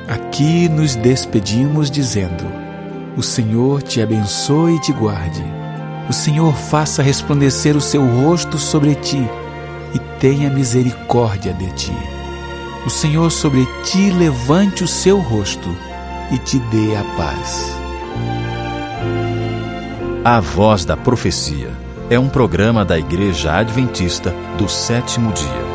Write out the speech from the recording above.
Aqui nos despedimos dizendo: o Senhor te abençoe e te guarde. O Senhor faça resplandecer o seu rosto sobre ti e tenha misericórdia de ti. O Senhor sobre ti levante o seu rosto e te dê a paz. A Voz da Profecia é um programa da Igreja Adventista do Sétimo Dia.